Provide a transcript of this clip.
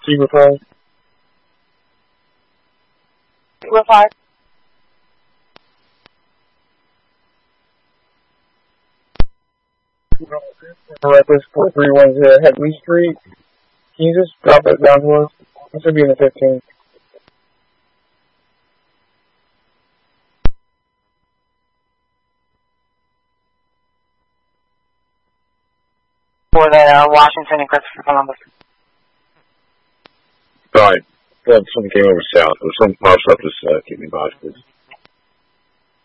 Zebra 5. Zebra 5. Reckless 4310 Headley Street. Can you just drop that down to us? It should be in the 15th. For the Washington and Christopher Columbus. Alright. Well, something came over south. If something pops up, just keep me posted.